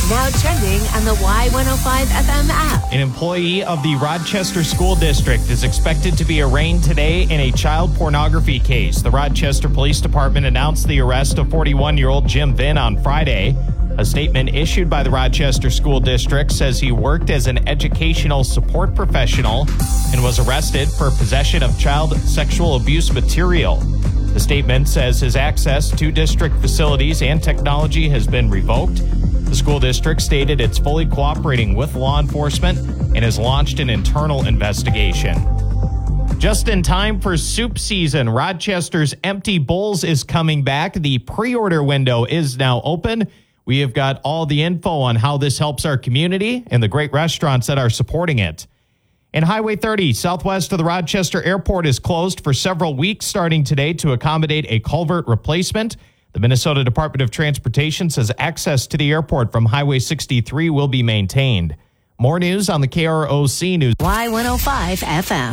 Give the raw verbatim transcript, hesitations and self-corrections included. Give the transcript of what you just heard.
Now trending on the Y one oh five F M app. An employee of the Rochester School District is expected to be arraigned today in a child pornography case. The Rochester Police Department announced the arrest of forty-one-year-old Jim Vinn on Friday. A statement issued by the Rochester School District says he worked as an educational support professional and was arrested for possession of child sexual abuse material. The statement says his access to district facilities and technology has been revoked. The school district stated it's fully cooperating with law enforcement and has launched an internal investigation. Just in time for soup season, Rochester's Empty Bowls is coming back. The pre-order window is now open. We have got all the info on how this helps our community and the great restaurants that are supporting it. And Highway thirty, southwest of the Rochester Airport, is closed for several weeks starting today to accommodate a culvert replacement. The Minnesota Department of Transportation says access to the airport from Highway sixty-three will be maintained. More news on the K R O C News. Y one oh five F M.